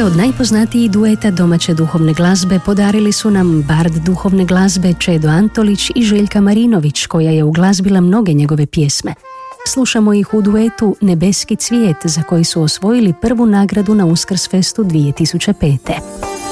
od najpoznatijih dueta domaće duhovne glazbe podarili su nam bard duhovne glazbe Čedo Antolić i Željka Marinović, koja je uglazbila mnoge njegove pjesme. Slušamo ih u duetu Nebeski cvijet, za koji su osvojili prvu nagradu na Uskrsfestu 2005.